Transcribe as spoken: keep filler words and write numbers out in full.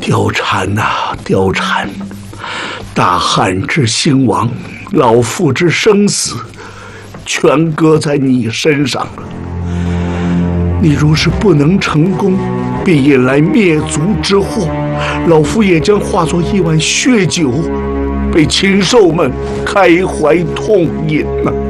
貂蝉呐、啊，貂蝉，大汉之兴亡，老夫之生死，全搁在你身上了。你若是不能成功，必引来灭族之祸，老夫也将化作一碗血酒，被禽兽们开怀痛饮呐、啊。